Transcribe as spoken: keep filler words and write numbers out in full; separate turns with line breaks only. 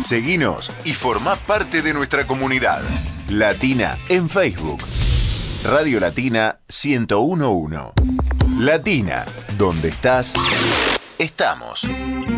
Seguinos y formá parte de nuestra comunidad. Latina en Facebook. Radio Latina ciento uno punto uno. Latina, donde estás, estamos.